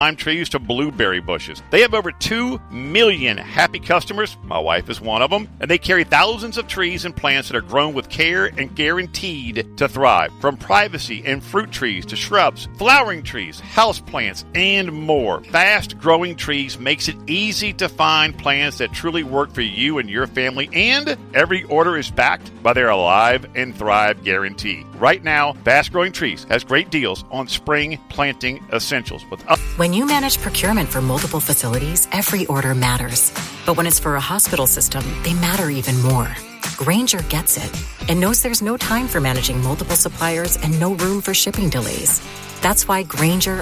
lime trees to blueberry bushes. They have over 2 million happy customers. My wife is one of them. And they carry thousands of trees and plants that are grown with care and guaranteed to thrive. From privacy and fruit trees to shrubs, flowering trees, houseplants, and more. Fast growing trees makes it easy to find plants that truly work for you and your family. And every order is backed by their Alive and Thrive guarantee. Right now, Fast Growing Trees has great deals on spring planting essentials. When you manage procurement for multiple facilities, every order matters. But when it's for a hospital system, they matter even more. Grainger gets it and knows there's no time for managing multiple suppliers and no room for shipping delays. That's why Grainger